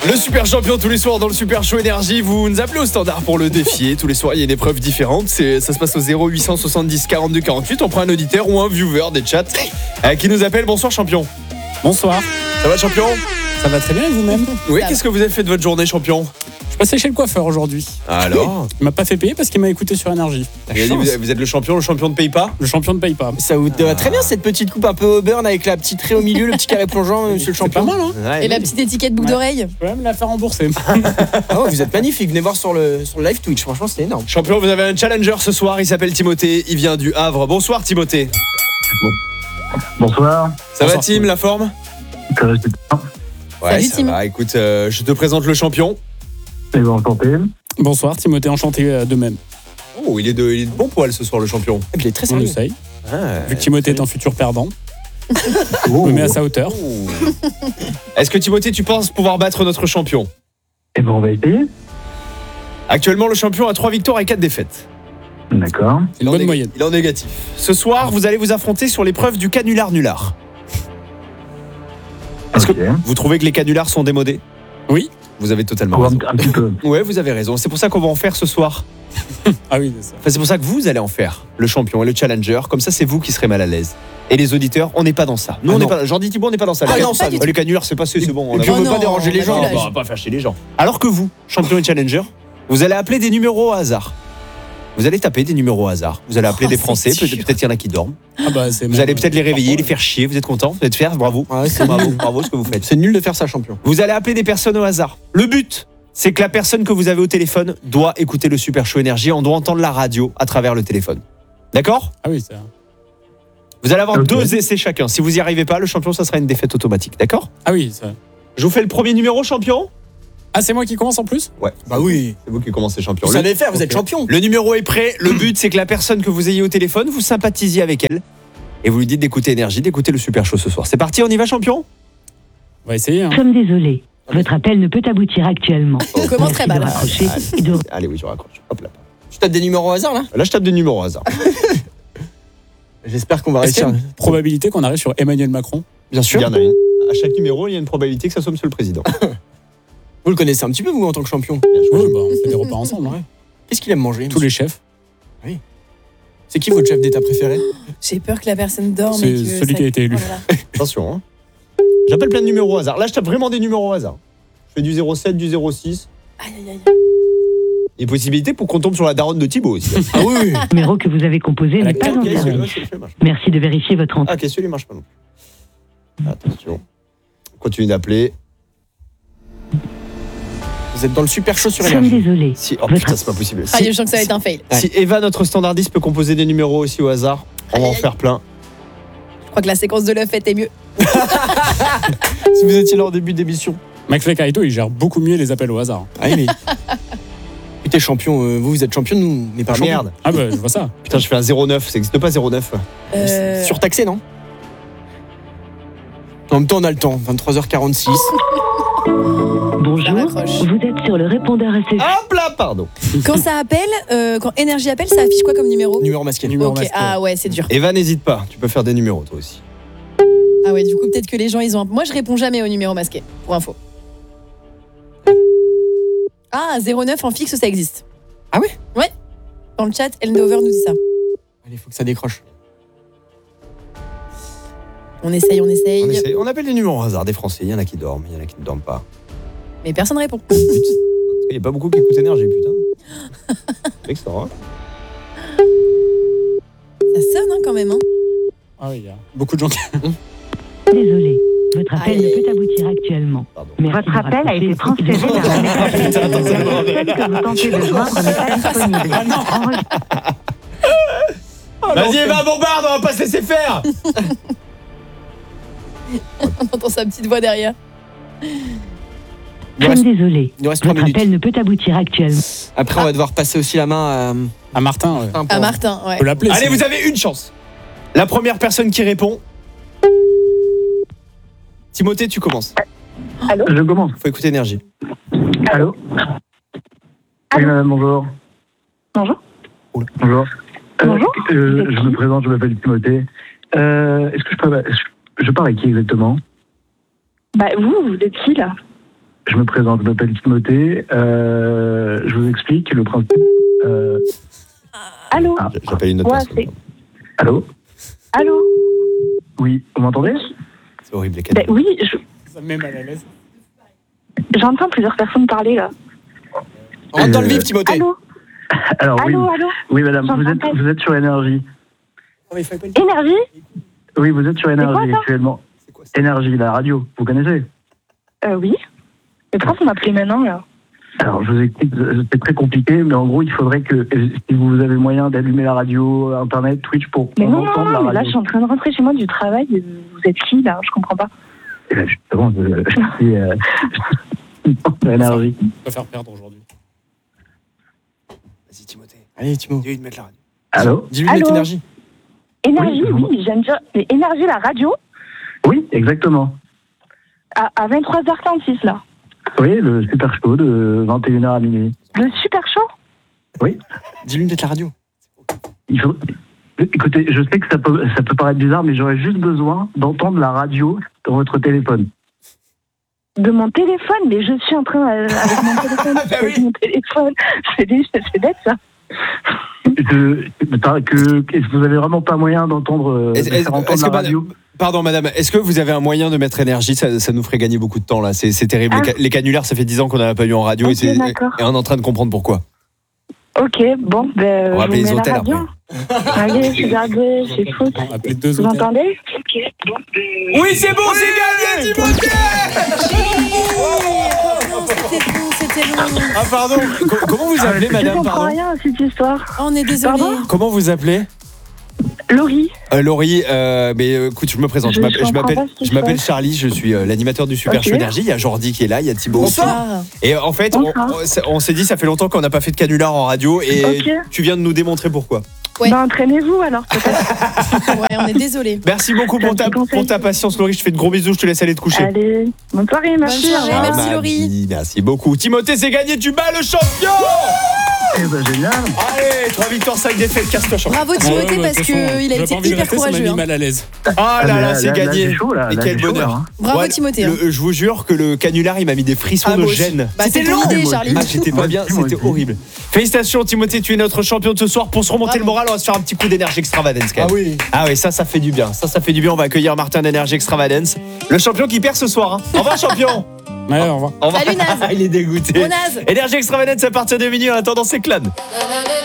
Le super champion tous les soirs dans le super show énergie. Vous nous appelez au standard pour le défier. Tous les soirs il y a une épreuve différente. Ça se passe au 0870 42 48. On prend un auditeur ou un viewer des chats qui nous appelle. Bonsoir champion. Bonsoir. Ça va champion? Ça va très bien et vous-même? Oui, qu'est-ce que vous avez fait de votre journée champion? Je suis passé chez le coiffeur aujourd'hui. Alors? Il m'a pas fait payer parce qu'il m'a écouté sur Énergie. Vous êtes le champion ne paye pas? Le champion ne paye pas. Ça vous va très bien cette petite coupe un peu au burn avec la petite raie au milieu, le petit carré plongeant, monsieur le C'est champion. pas mal, hein? Ouais, Et la petite étiquette boucle d'oreille. Je peux même la faire rembourser. Ah ouais, vous êtes magnifique, venez voir sur le live Twitch, franchement c'est énorme. Champion, vous avez un challenger ce soir, il s'appelle Timothée, il vient du Havre. Bonsoir Timothée. Bonsoir. Ça va Tim, la forme? Ça va, c'est bien. Ouais, Salut, ça Tim. va. Écoute, je te présente le champion. Et vous enchanté. Bonsoir Timothée, enchanté de même. Oh, il est de bon poil ce soir le champion. Et puis il est très On sérieux. essaye. Ah, Vu que Timothée est un futur perdant, je Oh. me mets à sa hauteur. Oh. Est-ce que Timothée, tu penses pouvoir battre notre champion? Et ben on va essayer. Actuellement, le champion a 3 victoires et 4 défaites. D'accord. C'est une bonne moyenne. Il est en négatif. Ce soir, vous allez vous affronter sur l'épreuve du canular-nular. Est-ce que Ok. vous trouvez que les canulars sont démodés? Oui. Vous avez totalement Pour raison. un petit peu. Ouais, vous avez raison. C'est pour ça qu'on va en faire ce soir. Ah oui, c'est ça. Enfin, c'est pour ça que vous allez en faire, le champion et le challenger. Comme ça, c'est vous qui serez mal à l'aise. Et les auditeurs, on n'est pas dans ça. Nous, Ah on n'est non. pas. Jean-Di Thibault, on n'est pas dans ça. Ah Les non, can- pas du tout. les canulars, c'est passé, c'est bon. Et puis on Oh veut non, pas déranger les gens. on a On va pas faire chier les gens. Alors que vous, champion et challenger, vous allez appeler des numéros au hasard. Vous allez taper des numéros au hasard. Vous allez appeler des c'est Français, dur. peut-être qu'il y en a qui dorment. Ah bah, c'est Vous allez peut-être les réveiller, les faire chier. Vous êtes content? Vous êtes fiers? Bravo. Ouais, c'est Bravo, nul. bravo ce que vous faites. C'est nul de faire ça, champion. Vous allez appeler des personnes au hasard. Le but, c'est que la personne que vous avez au téléphone doit écouter le Super Show Énergie. On doit entendre la radio à travers le téléphone. D'accord? Ah oui, ça. Vous allez avoir Ok. 2 essais chacun. Si vous n'y arrivez pas, le champion, ça sera une défaite automatique. D'accord? Ah oui, ça. Je vous fais le premier numéro, champion? Ah, c'est moi qui commence en plus? Ouais. Bah oui. C'est vous qui commencez, champion. Vous savez faire, vous êtes Ok. champion. Le numéro est prêt. Le but, c'est que la personne que vous ayez au téléphone, vous sympathisiez avec elle. Et vous lui dites d'écouter Énergie, d'écouter le Super Show ce soir. C'est parti, on y va, champion? On va essayer. Hein. Nous sommes désolés. Votre appel ne peut aboutir actuellement. On commence très Merci de mal. raccrocher et de Allez, oui, je raccroche. Hop là. Tu tapes des numéros au hasard là? Là, je tape des numéros au hasard. J'espère qu'on va Est-ce qu'il y a réussir. une probabilité qu'on arrive sur Emmanuel Macron? Bien Il sûr. y en a une. À chaque numéro, il y a une probabilité que ça soit Monsieur le Président. Vous le connaissez un petit peu vous en tant que champion. Oui, bah, on fait des repas ensemble. Hein. Qu'est-ce qu'il aime manger? Tous les chefs. C'est qui votre chef d'État préféré? J'ai peur que la personne dorme. C'est et que celui ça- qui a été élu. Oh là là. Attention, hein. J'appelle plein de numéros au hasard. Là, je tape vraiment des numéros au hasard. Je fais du 07, du 06. Aïe, aïe, aïe. Il y a possibilité pour qu'on tombe sur la daronne de Thibaut aussi. Ah oui. le numéro que vous avez composé Elle a n'est pas en calculé, service. celui-là marche. Merci de vérifier votre entrée. Ah, ok, celui-là marche pas non plus. Attention. On continue d'appeler. Vous êtes dans le super show sur Nous sommes Énergie. désolés. Si, oh Votre- putain, c'est pas possible. Ah, Si, je sens que ça va être un fail. si Eva, notre standardiste, peut composer des numéros aussi au hasard, on va en Aïe, aïe, faire plein. Je crois que la séquence de l'œuf était mieux. Si vous étiez là au début d'émission. Max Lecaito, il gère beaucoup mieux les appels au hasard. Ah mais. Putain, champion, vous êtes champion, nous, on n'est pas Ah champion. merde. Ah bah, je vois ça. Putain, je fais un 09. Ça n'existe pas 09. Surtaxé, non? En même temps, on a le temps. 23h46. Bonjour. raccroche. Vous êtes sur le répondeur à ce Hop là, pardon. Quand ça appelle, quand Énergie appelle, ça affiche quoi comme numéro? Numéro masqué. Numéro Ok, masqué. ah ouais, c'est dur. Eva, n'hésite pas. Tu peux faire des numéros, toi aussi. Ah ouais, du coup, peut-être que les gens, ils ont. Moi, je réponds jamais au numéro masqué, pour info. Ah, 09 en fixe, ça existe. Ah ouais? Ouais. Dans le chat, Elnover nous dit ça. Allez, il faut que ça décroche. On essaye, on essaye. On essaie. On appelle des numéros au hasard des Français. Il y en a qui dorment, il y en a qui ne dorment pas. Mais personne répond. Il n'y a pas beaucoup qui écoutent Énergie, putain. Mec, ça va. Ça sonne hein, quand même. Hein. Ah oui, il y a beaucoup de gens qui. Désolé. Votre appel Aïe. ne peut aboutir actuellement. Pardon. Merci Votre de appel a été raccrocher. transféré vers un messagerie. Attends, La personne que vous tentez de joindre n'est pas disponible. Vas-y, Eva, bombarde, on va pas se laisser faire. On entend sa petite voix derrière. Il nous Nous reste, sommes désolés. il nous reste 3 Votre minutes. appel ne peut aboutir actuellement. Après, on va devoir passer aussi la main À Martin, ouais. à un Ah, point. Martin, ouais. On peut l'appeler. Allez, sinon. vous avez une chance. La première personne qui répond. Timothée, tu commences. Je commence. Faut écouter Énergie. Allô? Oui, madame, bonjour. Bonjour. Bonjour. Bonjour. Je me présente, je m'appelle Timothée. Est-ce que je parle avec qui exactement? Bah, vous êtes qui là? Je me présente, je m'appelle Timothée. Je vous explique le principe. Allô J'appelle une autre Ouais, personne. c'est- Allô? Allô Oui, vous m'entendez? C'est horrible les Ben canaux. oui, Ça me met mal à l'aise. j'entends plusieurs personnes parler là. Rentre dans le vif, Timothée. Allô Alors oui, Allô oui madame, J'entends vous êtes sur Énergie. Énergie Oui, vous êtes sur Énergie quoi, ça actuellement. Énergie, la radio, vous connaissez? Oui. Mais pourquoi vous m'appelez maintenant là Alors, je vous explique, c'est très compliqué, mais en gros, il faudrait que, si vous avez moyen d'allumer la radio, Internet, Twitch, pour Mais non, entendre la mais là je radio. suis en train de rentrer chez moi du travail. Vous êtes qui là Je comprends pas. Et là, justement, je suis sur Énergie. Je peux faire perdre aujourd'hui. Vas-y Timothée. Allez, Timo. Dis-lui de mettre la radio. Allô? Dis-lui notre Allô énergie. Énergie, Oui, oui, j'aime bien. Mais Énergie, la radio, Oui, exactement. à 23h46 là. Oui, le super show de 21h à minuit. Le super chaud Dis-lui de la radio. Il faut... Écoutez, je sais que ça peut paraître bizarre, mais j'aurais juste besoin d'entendre la radio dans votre téléphone. de mon téléphone, mais je suis en train avec mon téléphone. Avec mon téléphone. C'est bête ça. Que vous avez vraiment pas moyen d'entendre de faire entendre la radio. Pardon madame, est-ce que vous avez un moyen de mettre énergie, ça nous ferait gagner beaucoup de temps là, c'est terrible. Ah. Les canulars, ça fait 10 ans qu'on n'en a pas eu en radio Ok, d'accord. et on est en train de comprendre pourquoi. Ok, bon, ben. On va je appeler vous les mets hôtels la radio. Allez, regardez, c'est fou. On va appeler 2 Vous hôtels. entendez Oui c'est bon, c'est gagné Timothée. C'était long. Ah pardon, comment vous appelez Je madame, comprends pardon? rien à cette histoire. Oh, on est désolé. Pardon Comment vous appelez? Laurie, Laurie, écoute, je me présente. Je comprends pas ce qui Je m'appelle se passe. Charlie, je suis l'animateur du Super Ok. Show Énergie. Il y a Jordi qui est là, il y a Thibaut aussi. Bonsoir. Et en fait, Bonsoir. on s'est dit, ça fait longtemps qu'on n'a pas fait de canular en radio et Ok. tu viens de nous démontrer pourquoi. Ouais. ben entraînez-vous alors peut-être. Ouais, on est désolé. Merci beaucoup C'est un pour petit conseil. ta patience, Laurie. Je te fais de gros bisous, je te laisse aller te coucher. Allez, bonne soirée, merci. soirée, au revoir. merci, Laurie. Merci beaucoup. Timothée, c'est gagné, tu bats le champion. Eh ben génial. Allez, 3 victoires, 5 défaites, casse-toi champion. Bravo Timothée parce qu'il a été hyper Ça m'a courageux. mis hein. mal à l'aise. Ah là là, c'est gagné. C'est chaud, là. Et Là, quel c'est chaud, bonheur. là, hein. Bravo Ouais, Timothée. hein. je vous jure que le canular, il m'a mis des frissons Ah, de moi aussi. gêne. Bah, c'était ton idée, Charlie. Ah, j'étais pas bien, Moi c'était aussi. horrible. Félicitations Timothée, tu es notre champion de ce soir. Pour se remonter Bravo. le moral, on va se faire un petit coup d'énergie extravagance quand même. Ah oui. Ah oui, ça fait du bien. Ça fait du bien. On va accueillir Martin d'énergie extravagance, le champion qui perd ce soir. Hein. Au revoir champion. Ouais, au revoir. Au revoir. Salut, Naz. Il est dégoûté. Bon Naz. Énergie extravagance à partir de minuit. En attendant, c'est Clan.